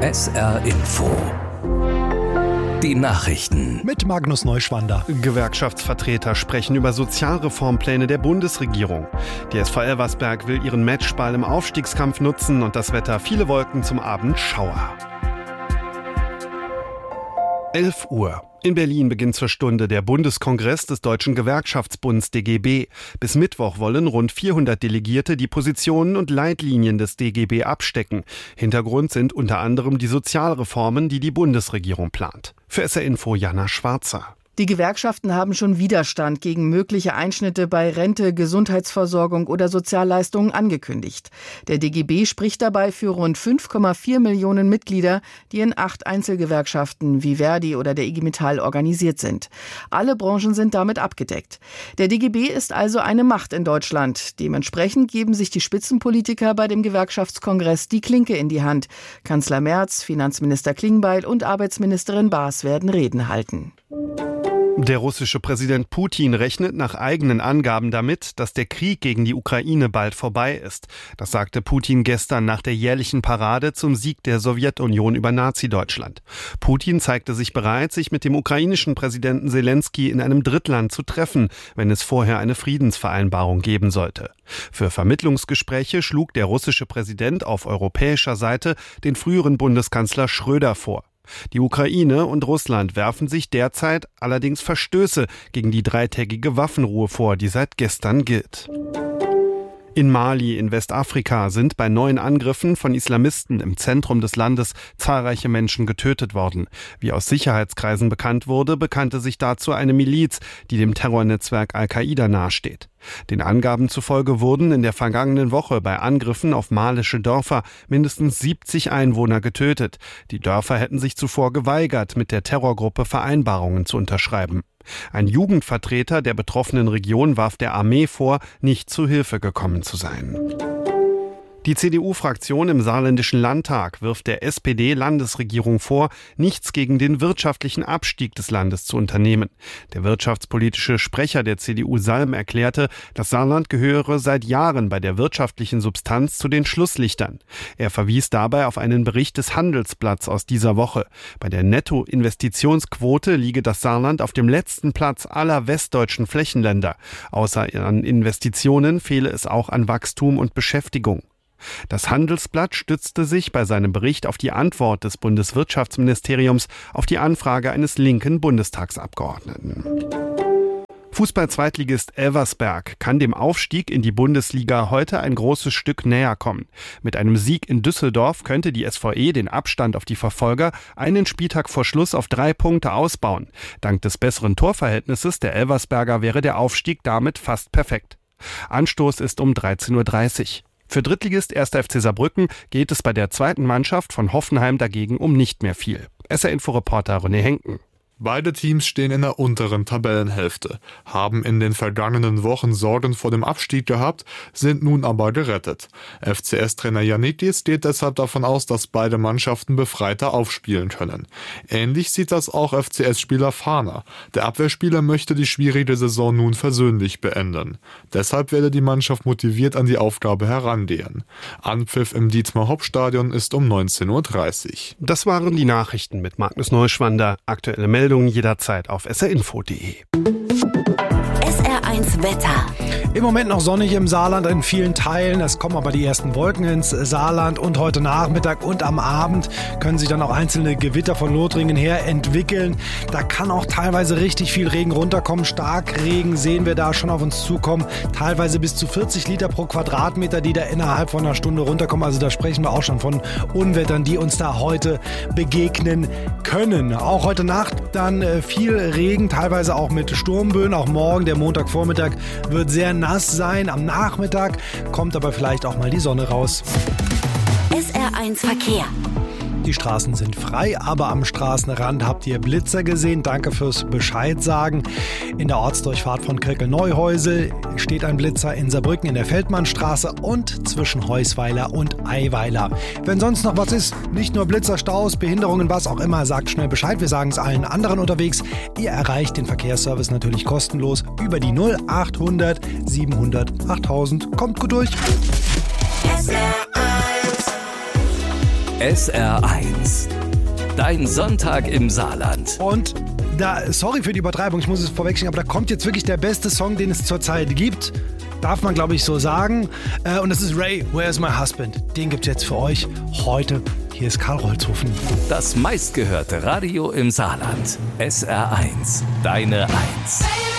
SR Info. Die Nachrichten. Mit Magnus Neuschwander. Gewerkschaftsvertreter sprechen über Sozialreformpläne der Bundesregierung. Die SV Elversberg will ihren Matchball im Aufstiegskampf nutzen und das Wetter viele Wolken, zum Abend Schauer. 11 Uhr. In Berlin beginnt zur Stunde der Bundeskongress des Deutschen Gewerkschaftsbunds DGB. Bis Mittwoch wollen rund 400 Delegierte die Positionen und Leitlinien des DGB abstecken. Hintergrund sind unter anderem die Sozialreformen, die die Bundesregierung plant. Für SR Info Jana Schwarzer. Die Gewerkschaften haben schon Widerstand gegen mögliche Einschnitte bei Rente, Gesundheitsversorgung oder Sozialleistungen angekündigt. Der DGB spricht dabei für rund 5,4 Millionen Mitglieder, die in 8 Einzelgewerkschaften wie Verdi oder der IG Metall organisiert sind. Alle Branchen sind damit abgedeckt. Der DGB ist also eine Macht in Deutschland. Dementsprechend geben sich die Spitzenpolitiker bei dem Gewerkschaftskongress die Klinke in die Hand. Kanzler Merz, Finanzminister Klingbeil und Arbeitsministerin Baas werden Reden halten. Der russische Präsident Putin rechnet nach eigenen Angaben damit, dass der Krieg gegen die Ukraine bald vorbei ist. Das sagte Putin gestern nach der jährlichen Parade zum Sieg der Sowjetunion über Nazi-Deutschland. Putin zeigte sich bereit, sich mit dem ukrainischen Präsidenten Zelensky in einem Drittland zu treffen, wenn es vorher eine Friedensvereinbarung geben sollte. Für Vermittlungsgespräche schlug der russische Präsident auf europäischer Seite den früheren Bundeskanzler Schröder vor. Die Ukraine und Russland werfen sich derzeit allerdings Verstöße gegen die 3-tägige Waffenruhe vor, die seit gestern gilt. In Mali in Westafrika sind bei neuen Angriffen von Islamisten im Zentrum des Landes zahlreiche Menschen getötet worden. Wie aus Sicherheitskreisen bekannt wurde, bekannte sich dazu eine Miliz, die dem Terrornetzwerk Al-Qaida nahesteht. Den Angaben zufolge wurden in der vergangenen Woche bei Angriffen auf malische Dörfer mindestens 70 Einwohner getötet. Die Dörfer hätten sich zuvor geweigert, mit der Terrorgruppe Vereinbarungen zu unterschreiben. Ein Jugendvertreter der betroffenen Region warf der Armee vor, nicht zu Hilfe gekommen zu sein. Die CDU-Fraktion im Saarländischen Landtag wirft der SPD-Landesregierung vor, nichts gegen den wirtschaftlichen Abstieg des Landes zu unternehmen. Der wirtschaftspolitische Sprecher der CDU Salm erklärte, das Saarland gehöre seit Jahren bei der wirtschaftlichen Substanz zu den Schlusslichtern. Er verwies dabei auf einen Bericht des Handelsblatts aus dieser Woche. Bei der Nettoinvestitionsquote liege das Saarland auf dem letzten Platz aller westdeutschen Flächenländer. Außer an Investitionen fehle es auch an Wachstum und Beschäftigung. Das Handelsblatt stützte sich bei seinem Bericht auf die Antwort des Bundeswirtschaftsministeriums auf die Anfrage eines linken Bundestagsabgeordneten. Fußball-Zweitligist Elversberg kann dem Aufstieg in die Bundesliga heute ein großes Stück näher kommen. Mit einem Sieg in Düsseldorf könnte die SVE den Abstand auf die Verfolger einen Spieltag vor Schluss auf 3 Punkte ausbauen. Dank des besseren Torverhältnisses der Elversberger wäre der Aufstieg damit fast perfekt. Anstoß ist um 13:30 Uhr. Für Drittligist 1. FC Saarbrücken geht es bei der zweiten Mannschaft von Hoffenheim dagegen um nicht mehr viel. SR-Info-Reporter René Henken. Beide Teams stehen in der unteren Tabellenhälfte, haben in den vergangenen Wochen Sorgen vor dem Abstieg gehabt, sind nun aber gerettet. FCS-Trainer Jannikis geht deshalb davon aus, dass beide Mannschaften befreiter aufspielen können. Ähnlich sieht das auch FCS-Spieler Fahner. Der Abwehrspieler möchte die schwierige Saison nun versöhnlich beenden. Deshalb werde die Mannschaft motiviert an die Aufgabe herangehen. Anpfiff im Dietmar-Hopp-Stadion ist um 19:30 Uhr. Das waren die Nachrichten mit Magnus Neuschwander. Aktuelle Meldungen jederzeit auf srinfo.de. SR1 Wetter. Im Moment noch sonnig im Saarland in vielen Teilen. Es kommen aber die ersten Wolken ins Saarland und heute Nachmittag und am Abend können sich dann auch einzelne Gewitter von Lothringen her entwickeln. Da kann auch teilweise richtig viel Regen runterkommen. Starkregen sehen wir da schon auf uns zukommen. Teilweise bis zu 40 Liter pro Quadratmeter, die da innerhalb von einer Stunde runterkommen. Also da sprechen wir auch schon von Unwettern, die uns da heute begegnen können. Auch heute Nacht dann viel Regen, teilweise auch mit Sturmböen. Auch morgen, der Montagvormittag, wird sehr nass sein. Am Nachmittag kommt aber vielleicht auch mal die Sonne raus. SR1 Verkehr. Die Straßen sind frei, aber am Straßenrand habt ihr Blitzer gesehen. Danke fürs Bescheid sagen. In der Ortsdurchfahrt von Krickel-Neuhäusel steht ein Blitzer in Saarbrücken in der Feldmannstraße und zwischen Heusweiler und Eiweiler. Wenn sonst noch was ist, nicht nur Blitzer, Staus, Behinderungen, was auch immer, sagt schnell Bescheid. Wir sagen es allen anderen unterwegs. Ihr erreicht den Verkehrsservice natürlich kostenlos über die 0800 700 8000. Kommt gut durch. SR1 SR1. Dein Sonntag im Saarland. Und sorry für die Übertreibung, ich muss es vorwegschicken, aber da kommt jetzt wirklich der beste Song, den es zurzeit gibt. Darf man, glaube ich, so sagen. Und das ist Ray, Where's My Husband? Den gibt's jetzt für euch heute. Hier ist Karl Rolzhofen. Das meistgehörte Radio im Saarland. SR1. Deine 1.